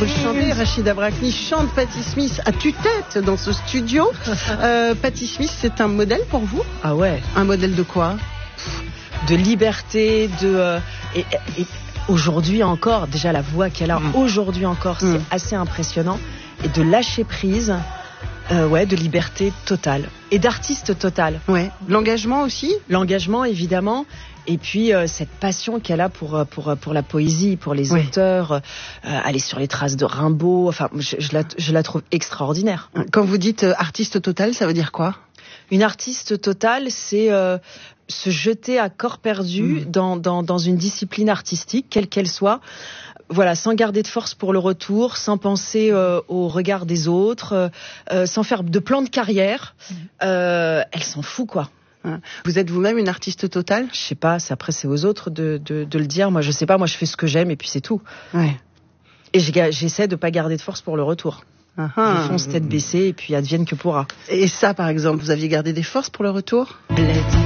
faut le chanter. Rachida Brakni chante Patti Smith à tue-tête dans ce studio. Patti Smith, c'est un modèle pour vous ? Ah ouais. Un modèle de quoi ? De liberté, et aujourd'hui encore, déjà la voix qu'elle a aujourd'hui encore, c'est assez impressionnant. Et de lâcher prise, de liberté totale. Et d'artiste total. Ouais. L'engagement aussi ? L'engagement, évidemment. Et puis cette passion qu'elle a pour la poésie, pour les auteurs, aller sur les traces de Rimbaud. Enfin, je la trouve extraordinaire. Quand vous dites artiste total, ça veut dire quoi ? Une artiste totale, c'est se jeter à corps perdu dans une discipline artistique, quelle qu'elle soit. Voilà, sans garder de force pour le retour, sans penser au regard des autres, sans faire de plan de carrière. Elle s'en fout, quoi. Vous êtes vous-même une artiste totale ? Je sais pas, après c'est aux autres de le dire. Moi je sais pas, moi je fais ce que j'aime et puis c'est tout. Ouais. Et j'essaie de pas garder de force pour le retour. Je fonce tête baissée et puis advienne que pourra. Et ça par exemple, vous aviez gardé des forces pour le retour ? Bled.